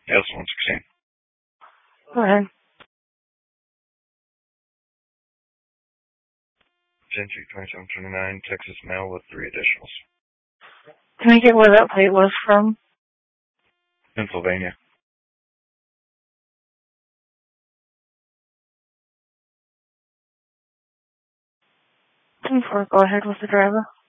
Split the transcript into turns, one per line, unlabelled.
Yes, 116.
Go ahead.
Gentry 2729, Texas mail with 3 additionals.
Can I get where that plate was from?
Pennsylvania.
10-4, go ahead with the driver.